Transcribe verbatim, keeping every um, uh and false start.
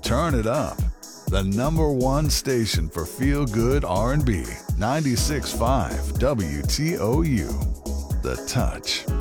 turn it up. The number one station for feel-good R and B, ninety-six point five W T O U. The Touch.